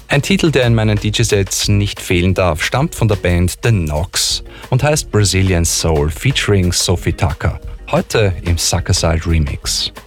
Ein Titel, der in meinen DJ-Sets nicht fehlen darf, stammt von der Band The Knocks und heißt Brazilian Soul featuring Sophie Tucker. Heute im Suckerside Remix.